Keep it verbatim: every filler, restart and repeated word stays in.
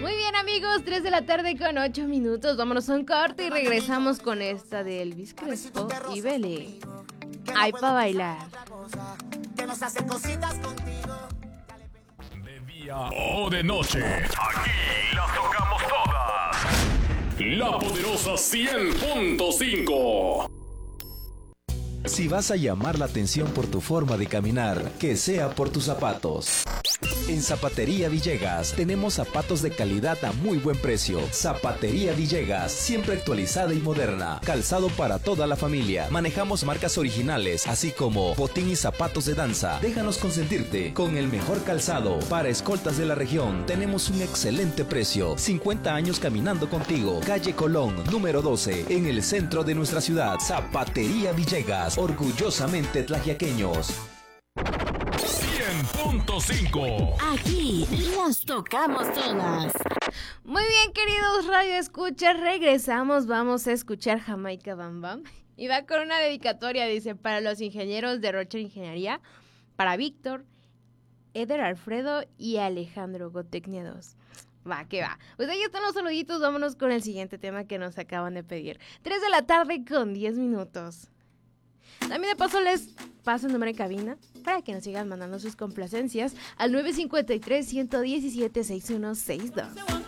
Muy bien, amigos, tres de la tarde con ocho minutos. Vámonos a un corte y regresamos con esta de Elvis Crespo y Bele. Hay pa' bailar. Que nos hacen cositas contigo. De día o de noche, aquí las tocamos todas. La poderosa cien punto cinco. Si vas a llamar la atención por tu forma de caminar, que sea por tus zapatos. En Zapatería Villegas tenemos zapatos de calidad a muy buen precio. Zapatería Villegas, siempre actualizada y moderna. Calzado para toda la familia. Manejamos marcas originales, así como botín y zapatos de danza. Déjanos consentirte con el mejor calzado. Para escoltas de la región, tenemos un excelente precio. cincuenta años caminando contigo. Calle Colón, número doce, en el centro de nuestra ciudad. Zapatería Villegas, orgullosamente tlaxiaqueños. cien punto cinco. Aquí las tocamos todas. Muy bien, queridos Radio Escuchas, regresamos, vamos a escuchar Jamaica Bam Bam. Y va con una dedicatoria, dice, para los ingenieros de Rocher Ingeniería, para Víctor, Eder Alfredo y Alejandro Gotecnia dos. Va, que va. Pues ahí están los saluditos, vámonos con el siguiente tema que nos acaban de pedir. tres de la tarde con diez minutos. También de paso les paso el número de cabina para que nos sigan mandando sus complacencias al nueve cinco tres, uno uno siete, seis uno seis dos.